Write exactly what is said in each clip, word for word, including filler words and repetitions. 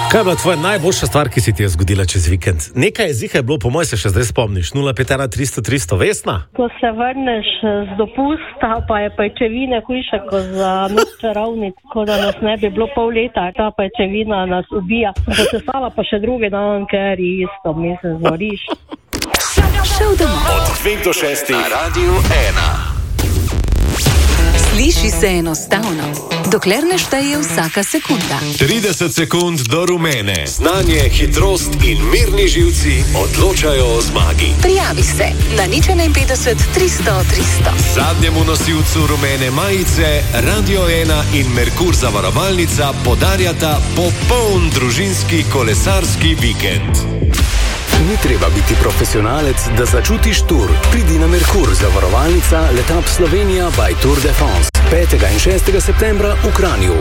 Kaj je bila tvoja najboljša stvar, ki si ti je zgodila čez vikend? Nekaj jezika je bilo, po mojem se še zdaj spomniš. nula pet ena tristo tristo, Vesna? Ko se vrneš z dopusta, pa je pajčevine hujša kot za noč čarovnic, kot da nas ne bi bilo pol leta, ta pajčevina nas ubija. Da se stala pa še drugi dan, ker isto, mislim, zoriš. Šel domov. Od dveh do šestih na Radiu ena. Sliši se enostavno, dokler ne šteje vsaka sekunda. trideset sekund do rumene. Znanje, hitrost in mirni živci odločajo o zmagi. Prijavi se na nič enainpetdeset tristo tristo. Zadnjemu nosilcu rumene majice Radio ena in Merkur zavarovalnica podarjata popoln družinski kolesarski vikend. Ni treba biti profesionalec, da začutiš tur. Pridi na Merkur zavarovalnica Letap Slovenija by Tour de France. petega in šestega septembra v Kranju.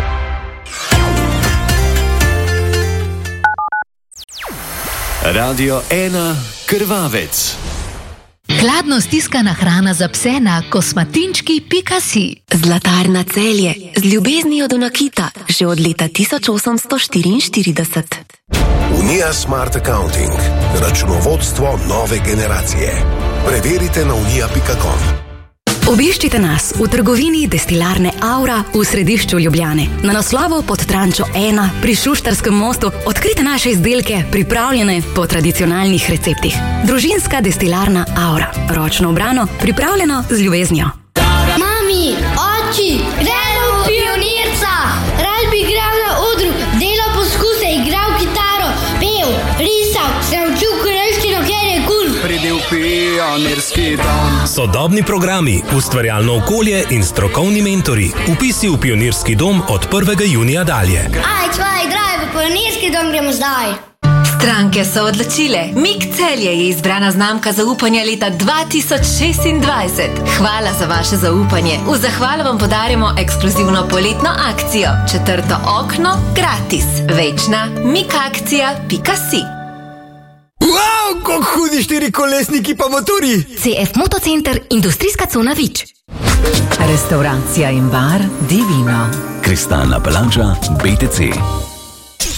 Radio ena Krvavec. Hladno stiskana hrana za pse na kosmatinčki pika si. Zlatarna Celje z ljubeznijo do nakita že od leta tisoč osemsto štiriinštirideset. Unija Smart Accounting. Računovodstvo nove generacije. Preverite na unija pika com. Obiščite nas v trgovini Destilarne Aura v središču Ljubljane. Na naslovu pod Trančo ena pri Šuštarskem mostu odkrite naše izdelke, pripravljene po tradicionalnih receptih. Družinska destilarna Aura. Ročno obrano, pripravljeno z ljubeznijo. Mami, oči, gremo v Pionirca! Rad bi igral na odru, delal poskuse, igral kitaro, pel, risal, se učil korejščino, ker je kul. Pridil pionirski dom. Sodobni programi, ustvarjalno okolje in strokovni mentori. Vpisi v Pionirski dom od prvega junija dalje. Aj, čvaj, draj, v Pionirski dom gremo zdaj. Stranke so odločile. Mik Celje je izbrana znamka zaupanja leta dva tisoč šestindvajset. Hvala za vaše zaupanje. V zahvalo vam podarimo ekskluzivno poletno akcijo. Četrto okno gratis. Večna mikakcija pika si. Wow, kako hudi štiri kolesniki pa motori! C F Motocenter, industrijska cona Vič. Restauracija in bar Divino. Kristalna plaža B T C.